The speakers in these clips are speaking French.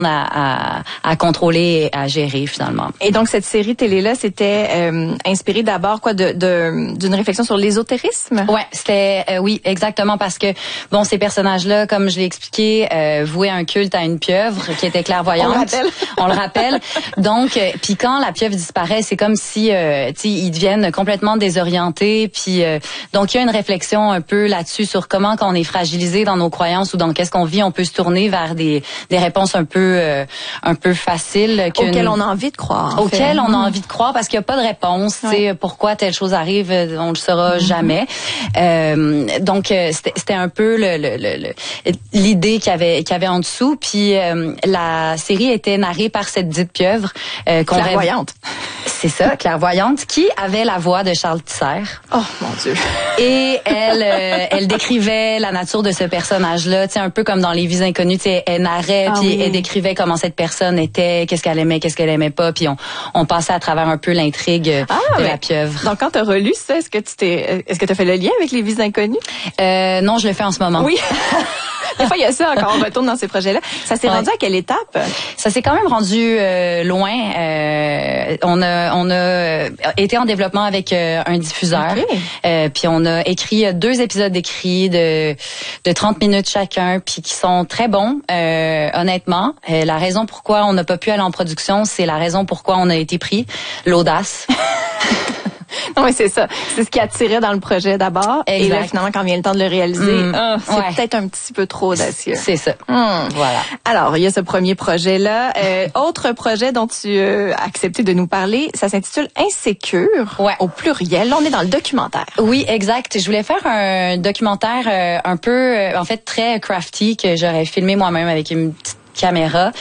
à contrôler et à gérer finalement. Et donc cette série télé-là, c'était inspiré d'abord d'une réflexion sur l'ésotérisme? Ouais, c'était oui, exactement, parce que bon, ces personnages-là, comme je l'ai expliqué, vouaient un culte à une pieuvre qui était clairvoyante. On le rappelle. Donc, puis quand la pieuvre disparaît, c'est comme si ils deviennent complètement désorientés. Puis donc il y a une réflexion un peu là-dessus sur comment quand on est fragilisé dans nos croyances ou dans qu'est-ce qu'on vit, on peut se tourner vers des réponses un peu faciles auxquelles on a envie de croire. Auxquelles on a envie de croire parce qu'il n'y a pas de réponse. Tu sais, pourquoi telle chose arrive, on le saura jamais. Donc c'était un peu l'idée qu'il y avait en dessous. Puis la série était narrée par cette dite pieuvre clairvoyante. C'est ça, clairvoyante, qui avait la voix de Charles Tisser. Oh mon Dieu. Et elle décrivait la nature de ce personnage-là, tu sais, un peu comme dans Les Vies inconnues, tu sais, elle narrait puis elle décrivait comment cette personne était, qu'est-ce qu'elle aimait pas, puis on passait à travers un peu l'intrigue de la pieuvre. Donc quand tu as relu ça, est-ce que tu as fait le lien avec Les Vies inconnues? Non, je le fais en ce moment. Oui. Des fois, il y a ça quand on retourne dans ces projets-là. Ça s'est rendu à quelle étape? Ça s'est quand même rendu loin. On a été en développement avec un diffuseur. Puis on a écrit 2 épisodes d'écrit de 30 minutes chacun, puis qui sont très bons, honnêtement. La raison pourquoi on n'a pas pu aller en production, c'est la raison pourquoi on a été pris. L'audace. Non, mais c'est ça. C'est ce qui attirait dans le projet d'abord. Exact. Et là, finalement, quand vient le temps de le réaliser, c'est peut-être un petit peu trop audacieux. C'est ça. Voilà. Alors, il y a ce premier projet-là. Autre projet dont tu as accepté de nous parler, ça s'intitule Insécure, au pluriel. Là, on est dans le documentaire. Oui, exact. Je voulais faire un documentaire un peu, en fait, très crafty, que j'aurais filmé moi-même avec une petite caméra,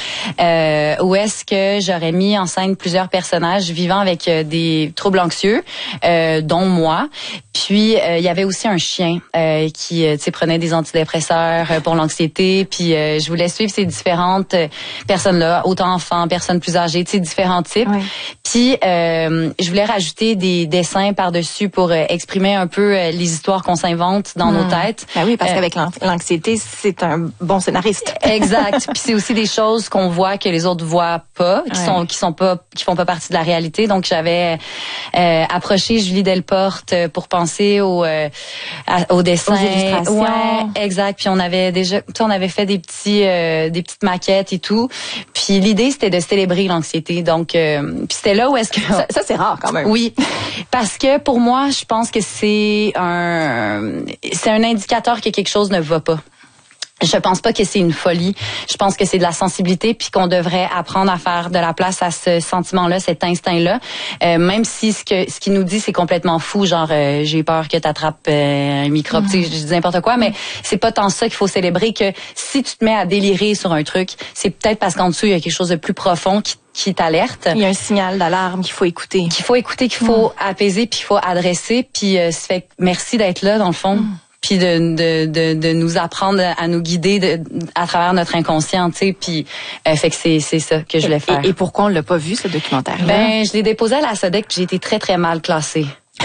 où est-ce que j'aurais mis en scène plusieurs personnages vivant avec des troubles anxieux, dont moi. Puis il y avait aussi un chien qui prenait des antidépresseurs pour l'anxiété. Puis je voulais suivre ces différentes personnes-là, autant enfants, personnes plus âgées, différents types. Oui. Puis je voulais rajouter des dessins par-dessus pour exprimer un peu les histoires qu'on s'invente dans nos têtes. Ben oui, parce qu'avec l'anxiété, c'est un bon scénariste. Exact. Puis c'est aussi des choses qu'on voit que les autres voient pas, qui font pas partie de la réalité. Donc j'avais approché Julie Delporte pour penser au dessin, aux illustrations. Ouais, exact. Puis on avait fait des petites maquettes et tout. Puis l'idée c'était de célébrer l'anxiété. Donc puis c'était là où est-ce que ça c'est rare quand même. Oui, parce que pour moi, je pense que c'est un indicateur que quelque chose ne va pas. Je pense pas que c'est une folie. Je pense que c'est de la sensibilité, puis qu'on devrait apprendre à faire de la place à ce sentiment-là, cet instinct-là. Même si ce qu'il nous dit, c'est complètement fou, genre j'ai peur que t'attrapes un microbe, tu sais, je dis n'importe quoi, mais c'est pas tant ça qu'il faut célébrer, que si tu te mets à délirer sur un truc, c'est peut-être parce qu'en dessous, il y a quelque chose de plus profond qui t'alerte. Il y a un signal d'alarme qu'il faut écouter. Qu'il faut apaiser, puis qu'il faut adresser, puis ça fait merci d'être là, dans le fond. Puis de nous apprendre à nous guider à travers notre inconscient, tu sais, puis fait que c'est ça que je voulais faire. Et pourquoi on l'a pas vu, ce documentaire-là? Ben je l'ai déposé à la SODEC, puis j'ai été très très mal classée.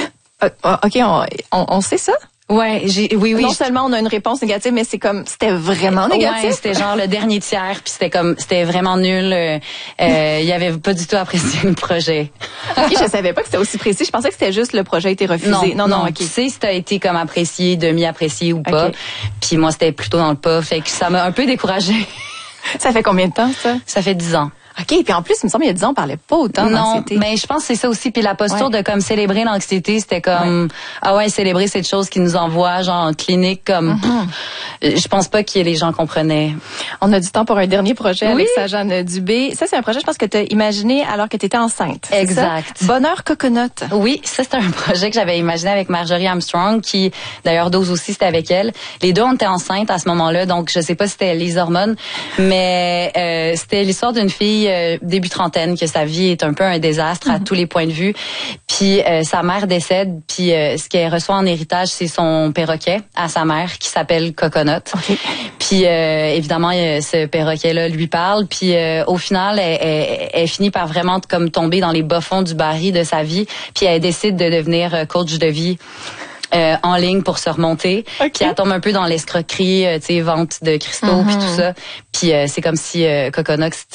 OK, on sait ça? Ouais, oui. Non seulement on a une réponse négative, mais c'était vraiment négatif. Ouais, c'était genre le dernier tiers, puis c'était vraiment nul. Il y avait pas du tout apprécié le projet. OK, je savais pas que c'était aussi précis. Je pensais que c'était juste le projet a été refusé. Non, OK. Tu sais si t'as été comme apprécié, demi-apprécié ou pas. Puis moi, c'était plutôt dans le pas. Fait que ça m'a un peu découragée. Ça fait combien de temps, ça? Ça fait 10 ans. OK, puis en plus, il me semble, il y a 10 ans, on parlait pas autant d'anxiété. Non, mais je pense que c'est ça aussi. Puis la posture de comme célébrer l'anxiété, c'était comme célébrer cette chose qui nous envoie genre en clinique comme je pense pas que les gens comprenaient. On a du temps pour un dernier projet avec Sajane Dubé. Ça, c'est un projet, je pense, que tu as imaginé alors que tu étais enceinte. Exact. Bonheur Coconut. Oui, ça c'est un projet que j'avais imaginé avec Marjorie Armstrong, qui d'ailleurs Dose aussi, c'était avec elle. Les deux, on était enceintes à ce moment-là, donc je sais pas si c'était les hormones, mais c'était l'histoire d'une fille début trentaine, que sa vie est un peu un désastre à tous les points de vue. Puis sa mère décède, puis ce qu'elle reçoit en héritage, c'est son perroquet à sa mère qui s'appelle Coconut. Okay. Puis évidemment, ce perroquet-là lui parle. Puis au final, elle finit par vraiment comme tomber dans les bas-fonds du baril de sa vie. Puis elle décide de devenir coach de vie. en ligne pour se remonter. Okay. Puis elle tombe un peu dans l'escroquerie, tu sais, vente de cristaux puis tout ça. Puis c'est comme si Coconox,